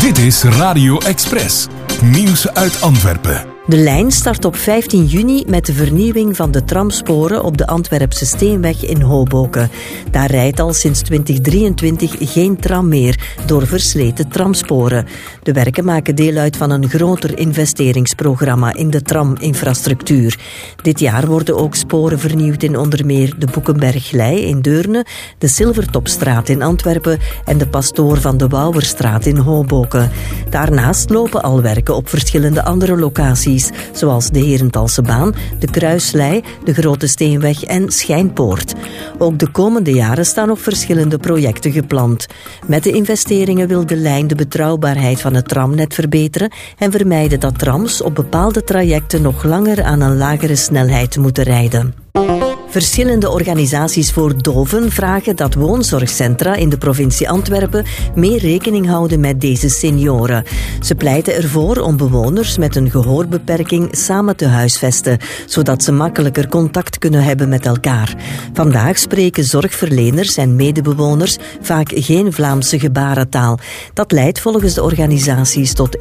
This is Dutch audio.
Dit is Radio Express. Nieuws uit Antwerpen. De lijn start op 15 juni met de vernieuwing van de tramsporen op de Antwerpse Steenweg in Hoboken. Daar rijdt al sinds 2023 geen tram meer door versleten tramsporen. De werken maken deel uit van een groter investeringsprogramma in de traminfrastructuur. Dit jaar worden ook sporen vernieuwd in onder meer de Boekenberglei in Deurne, de Silvertopstraat in Antwerpen en de Pastoor van de Wouwerstraat in Hoboken. Daarnaast lopen al werken op verschillende andere locaties, zoals de Herentalsebaan, de Kruislei, de Grote Steenweg en Schijnpoort. Ook de komende jaren staan nog verschillende projecten gepland. Met de investeringen wil de lijn de betrouwbaarheid van het tramnet verbeteren en vermijden dat trams op bepaalde trajecten nog langer aan een lagere snelheid moeten rijden. Verschillende organisaties voor doven vragen dat woonzorgcentra in de provincie Antwerpen meer rekening houden met deze senioren. Ze pleiten ervoor om bewoners met een gehoorbeperking samen te huisvesten, zodat ze makkelijker contact kunnen hebben met elkaar. Vandaag spreken zorgverleners en medebewoners vaak geen Vlaamse gebarentaal. Dat leidt volgens de organisaties tot